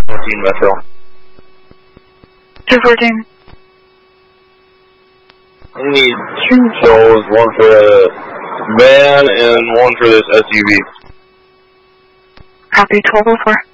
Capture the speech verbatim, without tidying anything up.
fourteen Metro. two fourteen. I need two tows, one for the van and one for this S U V. Copy, twelve oh four.